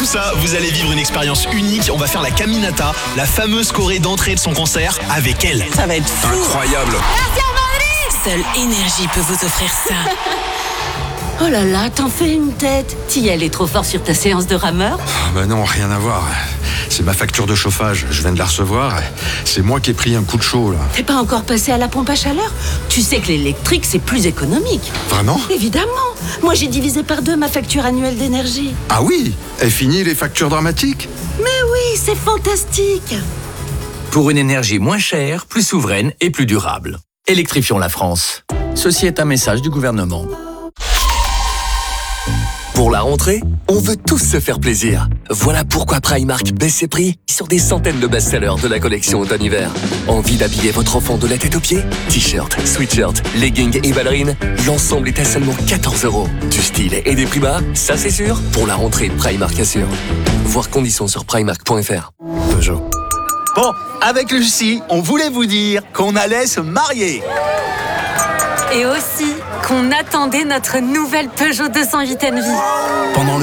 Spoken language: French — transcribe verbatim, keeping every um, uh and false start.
ça, vous allez vivre une expérience unique. On va faire la Caminata, la fameuse choré d'entrée de son concert, avec elle. Ça va être fou. Incroyable. Seule Énergie peut vous offrir ça. Oh là là, t'en fais une tête. T'y allais trop fort sur ta séance de rameur? Ah bah non, rien à voir. C'est ma facture de chauffage, je viens de la recevoir. C'est moi qui ai pris un coup de chaud, là. T'es pas encore passé à la pompe à chaleur? Tu sais que l'électrique, c'est plus économique. Vraiment? Évidemment. Moi, j'ai divisé par deux ma facture annuelle d'énergie. Ah oui? Et fini les factures dramatiques? Mais oui, c'est fantastique. Pour une énergie moins chère, plus souveraine et plus durable. Électrifions la France. Ceci est un message du gouvernement. Pour la rentrée, on veut tous se faire plaisir. Voilà pourquoi Primark baisse ses prix sur des centaines de best-sellers de la collection automne-hiver. Envie d'habiller votre enfant de la tête aux pieds? T-shirt, sweatshirt, leggings et ballerines, l'ensemble est à seulement quatorze euros. Du style et des prix bas, ça c'est sûr. Pour la rentrée, Primark assure. Voir conditions sur primark point f r. Peugeot. Bon, avec Lucie, on voulait vous dire qu'on allait se marier. Et aussi qu'on attendait notre nouvelle Peugeot deux cent huit Envie. Pendant